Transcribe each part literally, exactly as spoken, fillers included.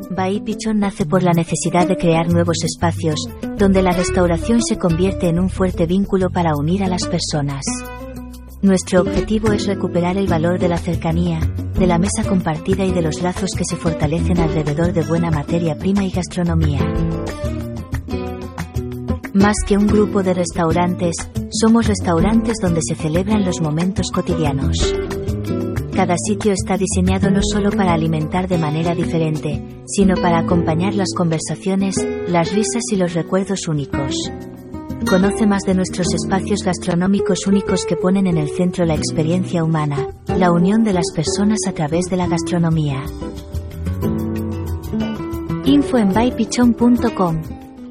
By Pichón nace por la necesidad de crear nuevos espacios, donde la restauración se convierte en un fuerte vínculo para unir a las personas. Nuestro objetivo es recuperar el valor de la cercanía, de la mesa compartida y de los lazos que se fortalecen alrededor de buena materia prima y gastronomía. Más que un grupo de restaurantes, somos restaurantes donde se celebran los momentos cotidianos. Cada sitio está diseñado no solo para alimentar de manera diferente, sino para acompañar las conversaciones, las risas y los recuerdos únicos. Conoce más de nuestros espacios gastronómicos únicos que ponen en el centro la experiencia humana, la unión de las personas a través de la gastronomía. Info en by pichón punto com.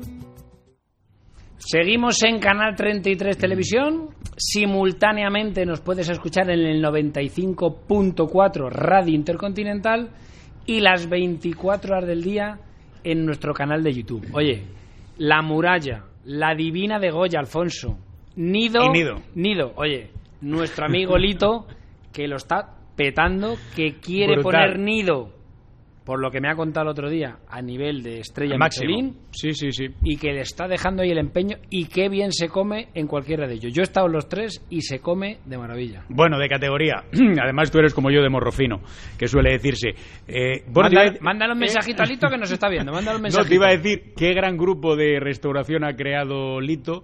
Seguimos en Canal treinta y tres Televisión. Simultáneamente nos puedes escuchar en el noventa y cinco punto cuatro Radio Intercontinental y las veinticuatro horas del día en nuestro canal de YouTube. Oye, La Muralla, La Divina de Goya, Alfonso, Nido, y Nido. Nido, oye, nuestro amigo Lito, que lo está petando, que quiere Brutal. poner Nido, por lo que me ha contado el otro día, a nivel de estrella Michelin. Sí, sí, sí. Y que le está dejando ahí el empeño, y qué bien se come en cualquiera de ellos. Yo he estado en los tres y se come de maravilla. Bueno, de categoría. Además tú eres como yo de morro fino, que suele decirse. Eh, Manda, bueno, mándale un mensajito a Lito que nos está viendo. Mándale un mensajito. No, te iba a decir qué gran grupo de restauración ha creado Lito,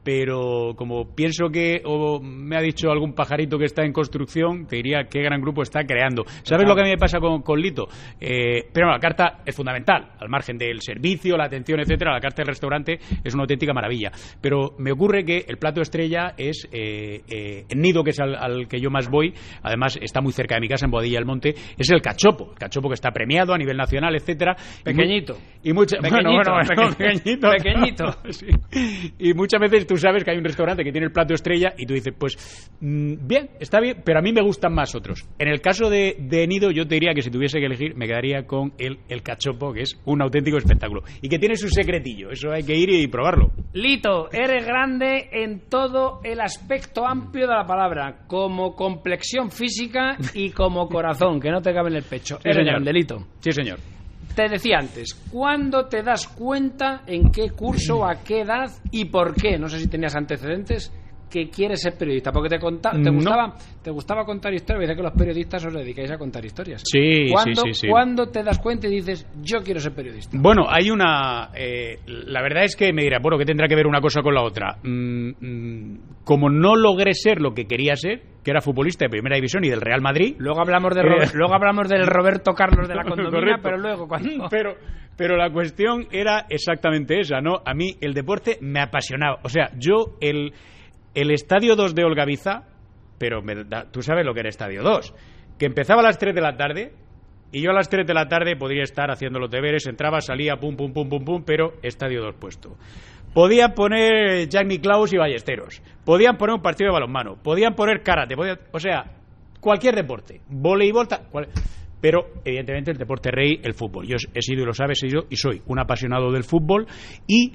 pero como pienso que o me ha dicho algún pajarito que está en construcción, te diría qué gran grupo está creando. ¿Sabes claro. lo que a mí me pasa con, con Lito? Eh, pero la carta es fundamental, al margen del servicio, la atención, etcétera. La carta del restaurante es una auténtica maravilla. Pero me ocurre que el plato estrella es eh, eh, el Nido, que es al, al que yo más voy. Además está muy cerca de mi casa, en Boadilla del Monte. Es el cachopo, el cachopo que está premiado a nivel nacional, etcétera. Pequeñito. Y, mu- y mucha, pequeñito, bueno, bueno, bueno, pequeñito. Pequeñito. Sí. Y muchas veces tú sabes que hay un restaurante que tiene el plato estrella y tú dices, pues mmm, bien, está bien, pero a mí me gustan más otros. En el caso de, de Nido, yo te diría que si tuviese que elegir, me quedaría con el, el cachopo, que es un auténtico espectáculo y que tiene su secretillo. Eso hay que ir y probarlo. Lito, eres grande en todo el aspecto amplio de la palabra, como complexión física y como corazón, que no te cabe en el pecho. Sí, eres señor. grande, Lito. Sí, señor. Te decía antes, ¿cuándo te das cuenta en qué curso, a qué edad y por qué? No sé si tenías antecedentes que quieres ser periodista, porque te conta, te No. gustaba te gustaba contar historias. Dice que los periodistas os dedicáis a contar historias. Sí, ¿Cuándo, sí, sí, sí. ¿Cuándo te das cuenta y dices, yo quiero ser periodista? Bueno, hay una... Eh, la verdad es que me dirá, bueno, ¿qué tendrá que ver una cosa con la otra? Mm, mm, como no logré ser lo que quería ser, que era futbolista de Primera División y del Real Madrid... Luego hablamos de Robert, luego hablamos del Roberto Carlos de la condomina, Correcto. pero luego cuando... Pero, pero la cuestión era exactamente esa, ¿no? A mí el deporte me apasionaba. O sea, yo el... El Estadio dos de Olgaviza, pero me da, tú sabes lo que era Estadio dos, que empezaba a las tres de la tarde y yo a las tres de la tarde podría estar haciendo los deberes, entraba, salía, pum, pum, pum, pum, pum, pero Estadio dos puesto. Podían poner Jack Nicklaus y Ballesteros, podían poner un partido de balonmano, podían poner karate, podían, o sea, cualquier deporte, voleibol, ta, cual, pero evidentemente el deporte rey, el fútbol. Yo he sido y lo sabes, he sido y soy un apasionado del fútbol y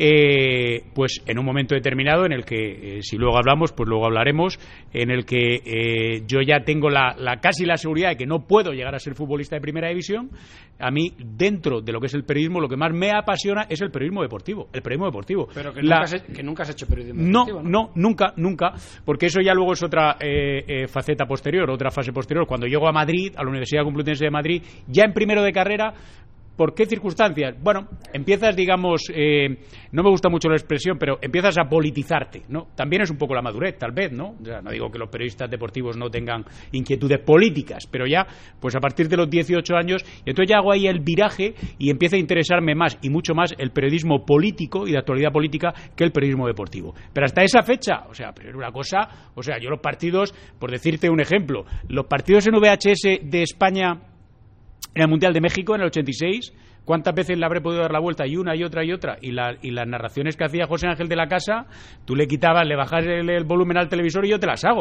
eh, pues en un momento determinado en el que, eh, si luego hablamos, pues luego hablaremos, en el que eh, yo ya tengo la, la casi la seguridad de que no puedo llegar a ser futbolista de Primera División. A mí, dentro de lo que es el periodismo, lo que más me apasiona es el periodismo deportivo, el periodismo deportivo. Pero que, la... nunca, has, que nunca has hecho periodismo no, deportivo, ¿no? No, nunca, nunca, porque eso ya luego es otra eh, eh, faceta posterior, otra fase posterior. Cuando llego a Madrid, a la Universidad Complutense de Madrid, ya en primero de carrera, ¿por qué circunstancias? Bueno, empiezas, digamos, eh, no me gusta mucho la expresión, pero empiezas a politizarte, ¿no? También es un poco la madurez, tal vez, ¿no? O sea, no digo que los periodistas deportivos no tengan inquietudes políticas, pero ya, pues a partir de los dieciocho años, entonces ya hago ahí el viraje y empieza a interesarme más y mucho más el periodismo político y de actualidad política que el periodismo deportivo. Pero hasta esa fecha, o sea, pero era una cosa, o sea, yo los partidos, por decirte un ejemplo, los partidos en V H S de España en el Mundial de México, en el ochenta y seis, ¿cuántas veces le habré podido dar la vuelta? Y una, y otra, y otra. Y, la, y las narraciones que hacía José Ángel de la Casa, tú le quitabas, le bajabas el, el volumen al televisor y yo te las hago.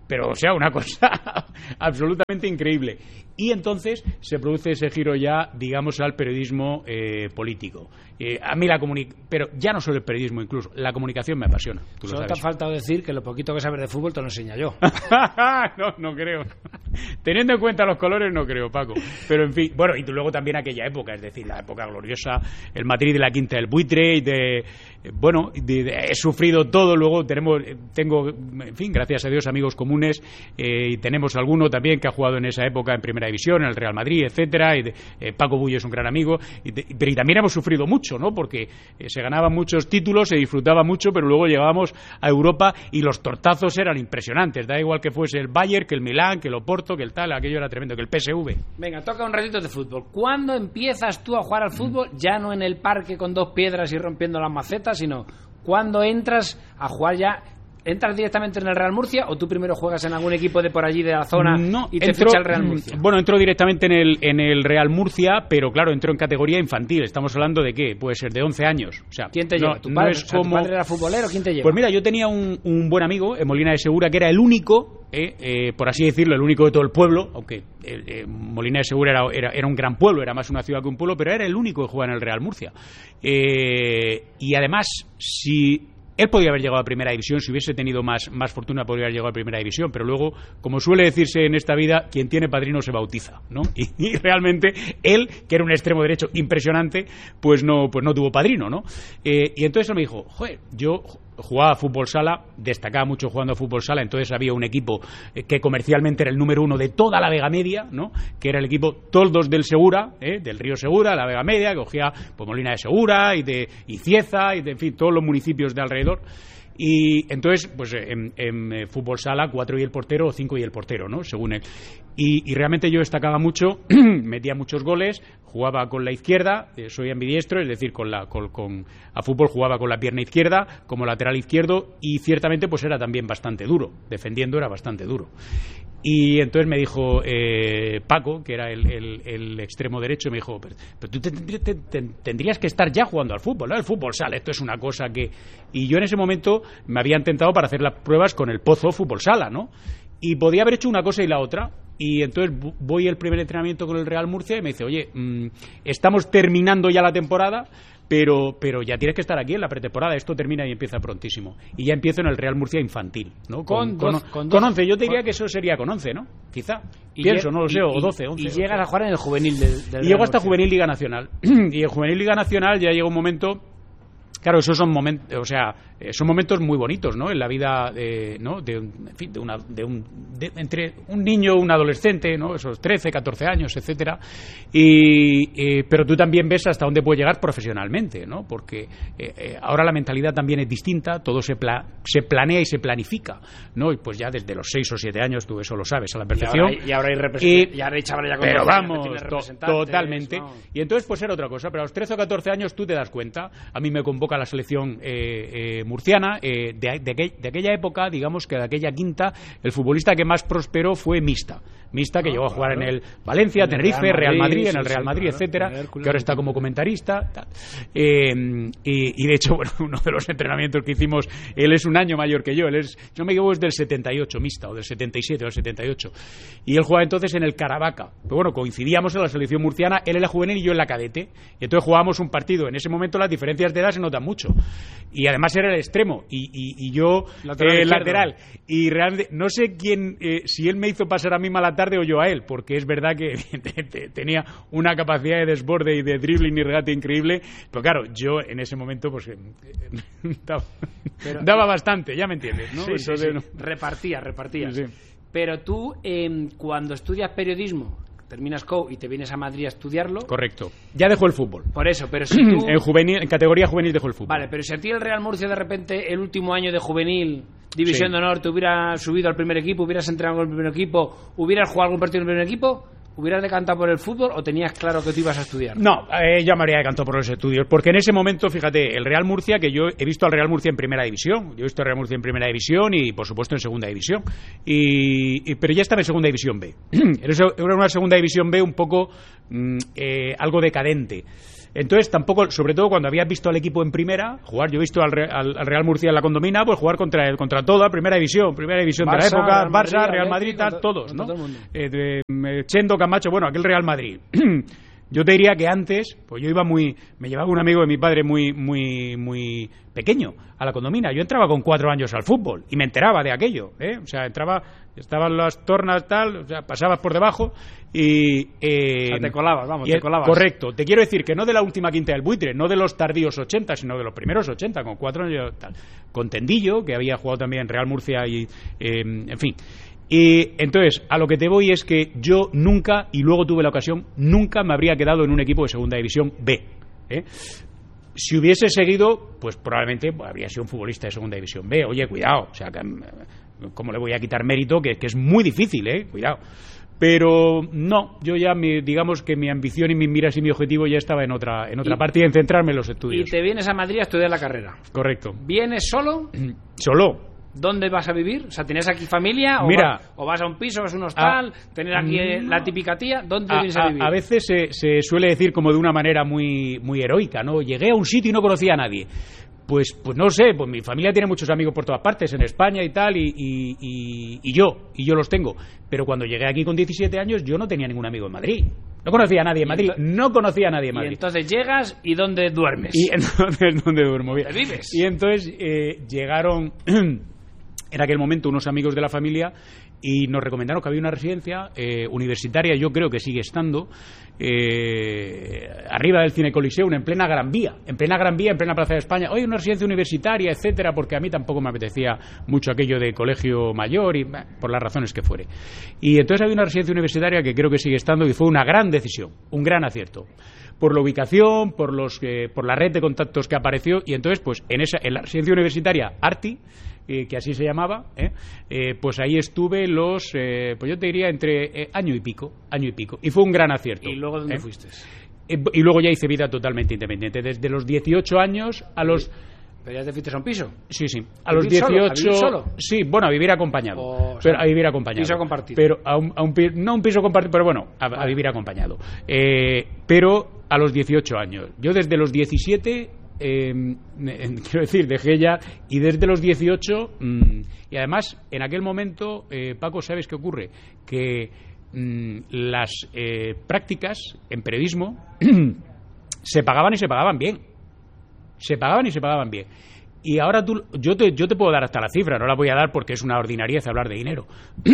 pero o sea, una cosa absolutamente increíble. Y entonces se produce ese giro ya, digamos, al periodismo eh, político. Eh, a mí la comunicación, pero ya no solo el periodismo, incluso la comunicación me apasiona. Tú Solo lo te ha sabes. faltado decir que lo poquito que sabes de fútbol te lo enseña yo. no, no creo. Teniendo en cuenta los colores, no creo, Paco. Pero en fin, bueno, y luego también aquella época, es decir, la época gloriosa, el Madrid de la Quinta del Buitre, y de, bueno, de, de, he sufrido todo. Luego tenemos, tengo, en fin, gracias a Dios, amigos comunes, eh, y tenemos alguno también que ha jugado en esa época en Primera División, en el Real Madrid, etcétera. Y de, eh, Paco Bullo es un gran amigo, y, de, pero y también hemos sufrido mucho, ¿no? Porque eh, se ganaban muchos títulos, se disfrutaba mucho, pero luego llegábamos a Europa y los tortazos eran impresionantes. Da igual que fuese el Bayern, que el Milán, que el Oporto, que el tal, aquello era tremendo, que el P S V. Venga, toca un ratito de fútbol. ¿Cuándo empiezas tú a jugar al fútbol? Ya no en el parque con dos piedras y rompiendo las macetas, sino ¿cuándo entras a jugar ya? ¿Entras directamente en el Real Murcia o tú primero juegas en algún equipo de por allí de la zona no, y te entro, ficha el Real Murcia? Bueno, entro directamente en el, en el Real Murcia, pero claro, entro en categoría infantil. Estamos hablando de ¿qué? Puede ser de once años. O sea, ¿quién te no, lleva? ¿Tu no padre? es O sea, como... ¿tu padre era futbolero? ¿Quién te lleva? Pues mira, yo tenía un, un buen amigo en Molina de Segura que era el único, eh, eh, por así decirlo, el único de todo el pueblo, aunque eh, eh, Molina de Segura era, era, era un gran pueblo, era más una ciudad que un pueblo, pero era el único que jugaba en el Real Murcia. Eh, y además, si... Él podría haber llegado a Primera División, si hubiese tenido más, más fortuna podría haber llegado a Primera División, pero luego, como suele decirse en esta vida, quien tiene padrino se bautiza, ¿no? Y, y realmente él, que era un extremo derecho impresionante, pues no, pues no tuvo padrino, ¿no? Eh, y entonces él me dijo, joder, yo jugaba a fútbol sala, destacaba mucho jugando a fútbol sala, entonces había un equipo que comercialmente era el número uno de toda la Vega Media, ¿no? Que era el equipo Toldos del Segura, ¿eh? Del Río Segura, la Vega Media, que cogía pues, Molina de Segura y de y Cieza y de en fin, todos los municipios de alrededor. Y entonces, pues en, en fútbol sala, cuatro y el portero, o cinco y el portero, ¿no? Según él. Y, y realmente yo destacaba mucho, metía muchos goles, jugaba con la izquierda, eh, soy ambidiestro, es decir, con la, con, con, a fútbol jugaba con la pierna izquierda, como lateral izquierdo, y ciertamente pues era también bastante duro, defendiendo era bastante duro. Y entonces me dijo eh, Paco, que era el, el, el extremo derecho, me dijo, pero, pero tú te, te, te, te, tendrías que estar ya jugando al fútbol, ¿no? El fútbol sala, esto es una cosa que... Y yo en ese momento me habían tentado para hacer las pruebas con el Pozo Fútbol Sala, ¿no? Y podía haber hecho una cosa y la otra. Y entonces voy al primer entrenamiento con el Real Murcia y me dice, oye, mmm, estamos terminando ya la temporada, pero pero ya tienes que estar aquí en la pretemporada, esto termina y empieza prontísimo. Y ya empiezo en el Real Murcia infantil, ¿no? Con, con, doce, con, con once, yo te diría con... que eso sería con once, ¿no? Quizá, y pienso, no lo sé, y, o doce, once. Y llegas a jugar en el juvenil del, del Y llego hasta Juvenil Liga Nacional. Y en Juvenil Liga Nacional ya llega un momento... Claro, esos son momentos, o sea, son momentos muy bonitos, ¿no? En la vida, de, ¿no? De, en fin, de una, de un, de, entre un niño, un adolescente, ¿no? Esos trece, catorce años, etcétera. Y, eh, pero tú también ves hasta dónde puedes llegar profesionalmente, ¿no? Porque eh, eh, ahora la mentalidad también es distinta, todo se, pla, se planea y se planifica, ¿no? Y pues ya desde los seis o siete años tú eso lo sabes a la perfección. Y ahora hay, representantes, y, y ahora hay chavales ya con pero vamos, to, totalmente. ¿no? Y entonces pues era otra cosa, pero a los trece o catorce años tú te das cuenta, a mí me convoca la selección eh, eh, murciana, eh, de, de, aquel, de aquella época, digamos que de aquella quinta, el futbolista que más prosperó fue Mista. Mista, que ah, llegó a jugar claro. en el Valencia, en Tenerife, el Real Madrid, Real Madrid sí, en el Real Madrid, sí, etcétera, claro, que ahora está como comentarista. Tal. Eh, y, y de hecho, bueno, uno de los entrenamientos que hicimos, él es un año mayor que yo, él es, yo me equivoco, es del setenta y ocho, Mista, o del setenta y siete o del setenta y ocho. Y él jugaba entonces en el Caravaca. Pero bueno, coincidíamos en la selección murciana, él en la juvenil y yo en la cadete. Y entonces jugábamos un partido. En ese momento las diferencias de edad se notan mucho. Y además era el extremo y, y, y yo lateral, eh, lateral. Y realmente no sé quién, eh, si él me hizo pasar a mí mala tarde o yo a él, porque es verdad que tenía una capacidad de desborde y de dribbling y regate increíble, pero claro, yo en ese momento pues eh, daba, pero, daba bastante, ya me entiendes, ¿no? Sí, Entonces, sí, sí. No. Repartías, repartías. Sí. Pero tú, eh, cuando estudias periodismo, terminas C O U y te vienes a Madrid a estudiarlo. Correcto. Ya dejó el fútbol. Por eso, pero si tú... en, juvenil, en categoría juvenil dejó el fútbol. Vale, pero si a ti el Real Murcia de repente el último año de juvenil, División sí. de Honor, te hubiera subido al primer equipo, hubieras entrenado con el primer equipo, hubieras jugado algún partido en el primer equipo, ¿hubieras decantado por el fútbol o tenías claro que tú ibas a estudiar? No, eh, ya me habría decantado por los estudios, porque en ese momento, fíjate, el Real Murcia, que yo he visto al Real Murcia en Primera División, yo he visto al Real Murcia en Primera División y, por supuesto, en Segunda División, y, y pero ya estaba en Segunda División B. Era una Segunda División B un poco, mm, eh, algo decadente. Entonces tampoco, sobre todo cuando habías visto al equipo en primera jugar, yo he visto al, al, al Real Murcia en la Condomina, pues jugar contra contra toda primera división, primera división Barça, de la época, Real Barça, Madrid, Real Madrid, tal, todos, ¿no? Todo eh, de, eh, Chendo, Camacho, bueno, aquel Real Madrid. Yo te diría que antes, pues yo iba muy, me llevaba un amigo de mi padre muy, muy, muy pequeño a la Condomina. Yo entraba con cuatro años al fútbol y me enteraba de aquello, ¿eh? O sea, entraba, estaban las tornas tal, o sea, pasabas por debajo y eh, o sea, te colabas, vamos, y, te colabas. Correcto. Te quiero decir que no de la última quinta del buitre, no de los tardíos ochenta, sino de los primeros ochenta, con cuatro años tal. Con Tendillo, que había jugado también en Real Murcia y, eh, en fin. Y entonces, a lo que te voy es que yo nunca, y luego tuve la ocasión, nunca me habría quedado en un equipo de Segunda División B, ¿eh? Si hubiese seguido, pues probablemente pues, habría sido un futbolista de Segunda División B. Oye, cuidado, o sea, que, ¿cómo le voy a quitar mérito? Que, que es muy difícil, ¿eh? Cuidado. Pero no, yo ya, mi, digamos que mi ambición y mis miras y mi objetivo ya estaba en otra en otra y, parte y en centrarme en los estudios. Y te vienes a Madrid a estudiar la carrera. Correcto. ¿Vienes solo? Solo. ¿Dónde vas a vivir? O sea, ¿tienes aquí familia? ¿O, Mira, vas, o vas a un piso, vas a un hostal? A, ¿Tener aquí no, la típica tía? ¿Dónde a, vienes a vivir? A, a veces se, se suele decir como de una manera muy, muy heroica, ¿no? Llegué a un sitio y no conocía a nadie. Pues, pues no sé, pues mi familia tiene muchos amigos por todas partes, en España y tal, y, y, y, y yo, y yo los tengo. Pero cuando llegué aquí con diecisiete años, yo no tenía ningún amigo en Madrid. No conocía a nadie en Madrid, no conocía a nadie en Madrid. Y entonces llegas, ¿y dónde duermes? Y entonces, ¿dónde duermo? Bien. ¿Dónde vives? Y entonces eh, llegaron... en aquel momento unos amigos de la familia y nos recomendaron que había una residencia eh, universitaria, yo creo que sigue estando, eh, arriba del Cine Coliseo, en plena Gran Vía, en plena Gran Vía, en plena Plaza de España. Oye, una residencia universitaria, etcétera, porque a mí tampoco me apetecía mucho aquello de colegio mayor y bah, por las razones que fuere. Y entonces había una residencia universitaria que creo que sigue estando y fue una gran decisión, un gran acierto. Por la ubicación, por los eh, por la red de contactos que apareció y entonces pues en esa en la residencia universitaria Arti, eh, que así se llamaba, eh, eh, pues ahí estuve los eh, pues yo te diría entre eh, año y pico, año y pico y fue un gran acierto. ¿Y luego dónde ¿eh? fuiste? Eh, y luego ya hice vida totalmente independiente desde los dieciocho años a los ¿Pero ya te fuiste a un piso? Sí, sí. A los dieciocho... Solo? ¿A vivir solo? Sí, bueno, a vivir acompañado. O, o pero sea, a vivir acompañado. Piso compartido. Pero a un, a un no un piso compartido, pero bueno, a, vale. a vivir acompañado. Eh, pero a los dieciocho años. Yo desde los diecisiete, eh, quiero decir, dejé ya, y desde los dieciocho, mmm, y además, en aquel momento, eh, Paco, ¿sabes qué ocurre? Que mmm, las eh, prácticas en periodismo se pagaban y se pagaban bien. Se pagaban y se pagaban bien. Y ahora tú, yo te, yo te puedo dar hasta la cifra, no la voy a dar porque es una ordinariez hablar de dinero.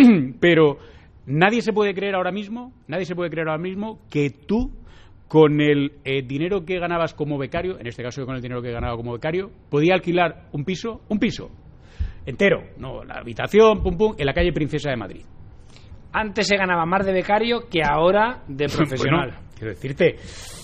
Pero nadie se puede creer ahora mismo, nadie se puede creer ahora mismo que tú, con el eh, dinero que ganabas como becario, en este caso con el dinero que ganaba como becario, podía alquilar un piso, un piso entero, no, la habitación, pum pum, en la calle Princesa de Madrid. Antes se ganaba más de becario que ahora de profesional. Bueno, quiero decirte,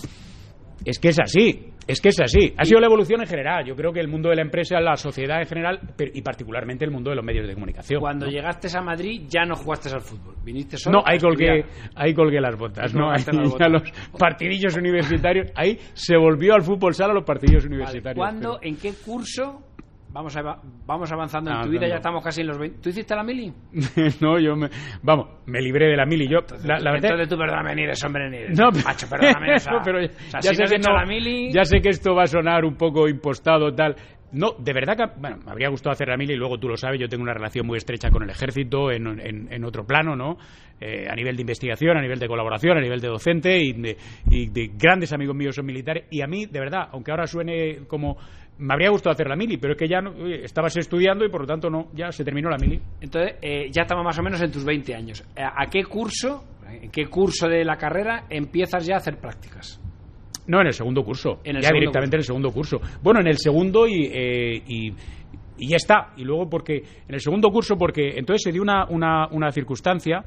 es que es así. Es que es así. Ha sido la evolución en general. Yo creo que el mundo de la empresa, la sociedad en general, pero, y particularmente el mundo de los medios de comunicación. Cuando ¿no? llegaste a Madrid ya no jugaste al fútbol. Viniste solo. No, ahí colgué, ahí colgué las botas. No, ahí las ya los partidillos universitarios. Ahí se volvió al fútbol sala los partidillos vale. universitarios. ¿Cuándo? Pero... ¿En qué curso? Vamos, a, vamos avanzando en ah, tu vida, no. ya estamos casi en los veinte. ¿Tú hiciste la mili? No, yo me... Vamos, me libré de la mili. Yo, entonces, la, la verdad... entonces tú perdóname, ni eres hombre, ni eres no, macho, perdóname. O sea, no, pero ya, o sea, ya si sé no has que hecho no, la mili... ya sé que esto va a sonar un poco impostado, tal... No, de verdad que, bueno, me habría gustado hacer la mili y luego tú lo sabes, yo tengo una relación muy estrecha con el ejército en, en, en otro plano, ¿no? Eh, a nivel de investigación, a nivel de colaboración, a nivel de docente y de, y de grandes amigos míos son militares y a mí, de verdad, aunque ahora suene como... Me habría gustado hacer la mili, pero es que ya no, oye, estabas estudiando y por lo tanto no, ya se terminó la mili. Entonces, eh, ya estamos más o menos en tus veinte años. ¿A qué curso, en qué curso de la carrera empiezas ya a hacer prácticas? No, en el segundo curso. En el ya segundo directamente curso. en el segundo curso. Bueno, en el segundo y, eh, y, y ya está. Y luego porque en el segundo curso, porque entonces se dio una, una, una circunstancia.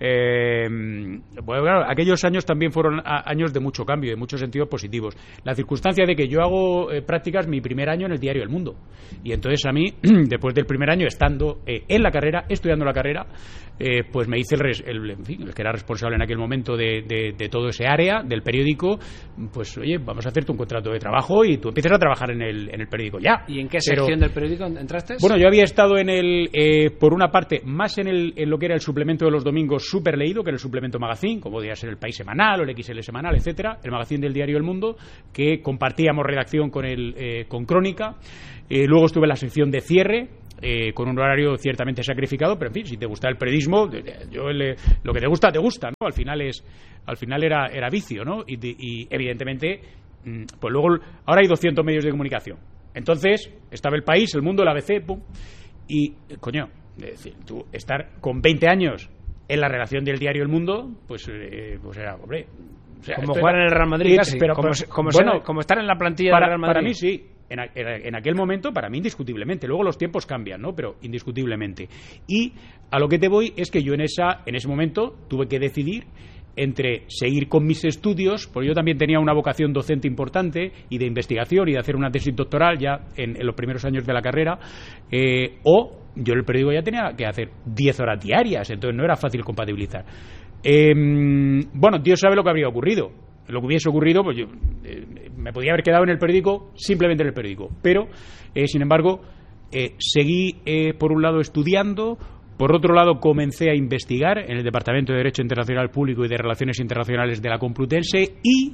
Eh, bueno, claro, aquellos años también fueron a, años de mucho cambio, de muchos sentidos positivos. La circunstancia de que yo hago eh, prácticas mi primer año en el diario El Mundo. Y entonces a mí, después del primer año, estando eh, en la carrera, estudiando la carrera, eh, pues me hice el, res, el, en fin, el que era responsable en aquel momento de, de, de todo ese área del periódico, pues oye, vamos a hacerte un contrato de trabajo y tú empiezas a trabajar en el, en el periódico ya. ¿Y en qué Pero, sección del periódico? entraste? Bueno, yo había estado en el, eh, por una parte, más en, el, en lo que era el suplemento de los domingos súper leído, que era el suplemento magazine, como podía ser el País Semanal o el X L Semanal, etcétera, el magazine del diario El Mundo, que compartíamos redacción con, el, eh, con Crónica. Eh, luego estuve en la sección de cierre, Eh, con un horario ciertamente sacrificado, pero en fin, si te gusta el periodismo, yo le, lo que te gusta, te gusta, ¿no? Al final es, al final era, era vicio, ¿no? Y, y evidentemente, pues luego, ahora hay doscientos medios de comunicación. Entonces, estaba El País, El Mundo, el A B C, pum, y, coño, es decir, tú estar con veinte años en la redacción del diario El Mundo, pues, eh, pues era, hombre... O sea, como jugar en el Real Madrid, casi, pero, como, pero, como, bueno, ser, como estar en la plantilla para, del Real Madrid. Para mí sí. En, en aquel momento, para mí, indiscutiblemente. Luego los tiempos cambian, ¿no? Pero indiscutiblemente. Y a lo que te voy es que yo en esa en ese momento tuve que decidir entre seguir con mis estudios, porque yo también tenía una vocación docente importante y de investigación y de hacer una tesis doctoral ya en, en los primeros años de la carrera, eh, o yo en el periódico ya tenía que hacer diez horas diarias, entonces no era fácil compatibilizar. Eh, bueno, Dios sabe lo que habría ocurrido. Lo que hubiese ocurrido, pues yo eh, me podía haber quedado en el periódico, simplemente en el periódico. Pero, eh, sin embargo, eh, seguí, eh, por un lado, estudiando, por otro lado, comencé a investigar en el Departamento de Derecho Internacional Público y de Relaciones Internacionales de la Complutense y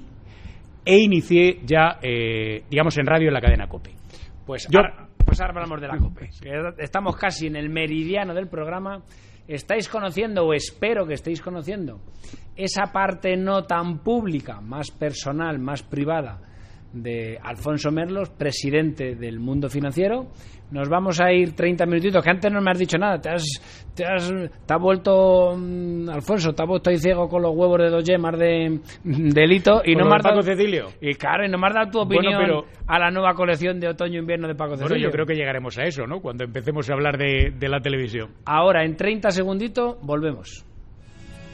e inicié ya, eh, digamos, en radio en la cadena COPE. Pues, yo, ahora, pues ahora hablamos de la COPE. Estamos casi en el meridiano del programa. Estáis conociendo, o espero que estéis conociendo, esa parte no tan pública, más personal, más privada, de Alfonso Merlos, presidente del Mundo Financiero. Nos vamos a ir treinta minutitos, que antes no me has dicho nada. Te has, te has, te has vuelto, um, Alfonso, te has vuelto ahí ciego con los huevos de dos yemas de delito y no me has dado, Paco Cecilio. Y claro, y no me has dado tu opinión, bueno, pero, a la nueva colección de otoño-invierno de Paco Cecilio. Bueno, yo creo que llegaremos a eso, ¿no? Cuando empecemos a hablar de, de la televisión. Ahora, en treinta segunditos, volvemos.